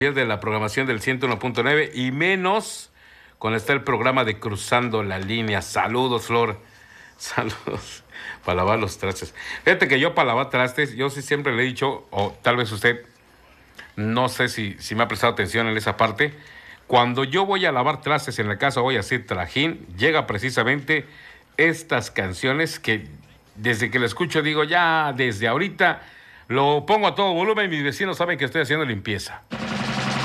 De la programación del 101.9 y menos cuando está el programa de Cruzando la Línea. Saludos, Flor. Saludos. Para lavar los trastes. Fíjate que yo para lavar trastes, yo sí siempre le he dicho, o tal vez usted, no sé si me ha prestado atención en esa parte, cuando yo voy a lavar trastes en la casa, voy a hacer trajín, llega precisamente estas canciones que desde que la escucho digo, ya desde ahorita lo pongo a todo volumen y mis vecinos saben que estoy haciendo limpieza.